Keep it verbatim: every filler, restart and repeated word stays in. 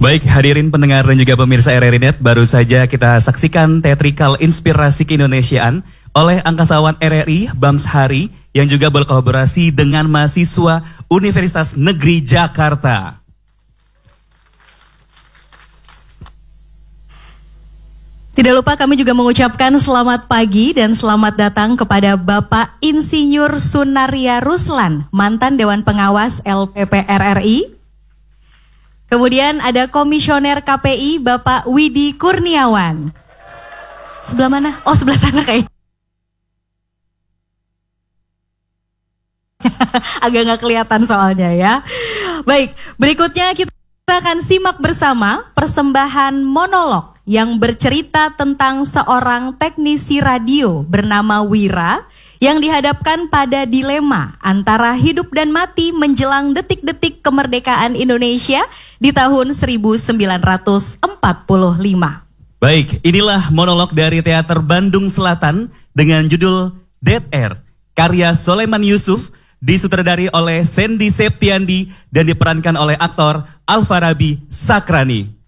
Baik, hadirin pendengar dan juga pemirsa R R I Net, baru saja kita saksikan teatrikal inspirasi keindonesiaan oleh angkasawan R R I, Bams Hari, yang juga berkolaborasi dengan mahasiswa Universitas Negeri Jakarta. Tidak lupa kami juga mengucapkan selamat pagi dan selamat datang kepada Bapak Insinyur Sunaria Ruslan, mantan Dewan Pengawas L P P R R I. Kemudian ada Komisioner K P I Bapak Widi Kurniawan. Sebelah mana? Oh, sebelah sana kayaknya. Agak nggak kelihatan soalnya ya. Baik, berikutnya kita akan simak bersama persembahan monolog yang bercerita tentang seorang teknisi radio bernama Wira yang dihadapkan pada dilema antara hidup dan mati menjelang detik-detik kemerdekaan Indonesia di tahun seribu sembilan ratus empat puluh lima. Baik, inilah monolog dari Teater Bandung Selatan dengan judul Dead Air, karya Soleman Yusuf, disutradari oleh Sandy Septiandi dan diperankan oleh aktor Alfarabi Sakrani.